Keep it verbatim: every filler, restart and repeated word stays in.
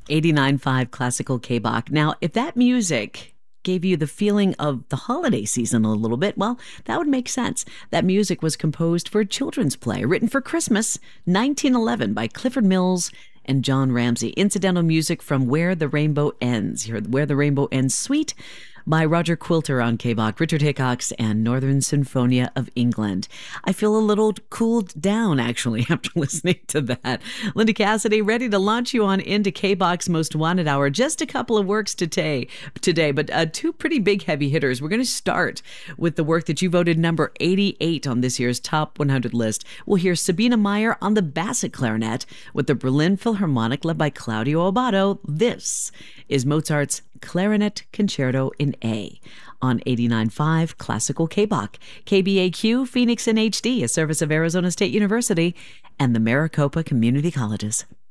eighty-nine point five Classical K-Bach. Now, if that music gave you the feeling of the holiday season a little bit, well, that would make sense. That music was composed for a children's play written for Christmas, nineteen eleven, by Clifford Mills and John Ramsey. Incidental music from Where the Rainbow Ends. You heard Where the Rainbow Ends Suite by Roger Quilter on K-Bach, Richard Hickox, and Northern Sinfonia of England. I feel a little cooled down, actually, after listening to that. Linda Cassidy, ready to launch you on into K-Bach's Most Wanted Hour. Just a couple of works today, today but uh, two pretty big heavy hitters. We're going to start with the work that you voted number eighty-eight on this year's Top one hundred list. We'll hear Sabina Meyer on the Bassett clarinet with the Berlin Philharmonic led by Claudio Abbado. This is Mozart's Clarinet Concerto in A on eighty-nine point five Classical K-Bach. K B A Q, Phoenix in H D, a service of Arizona State University and the Maricopa Community Colleges.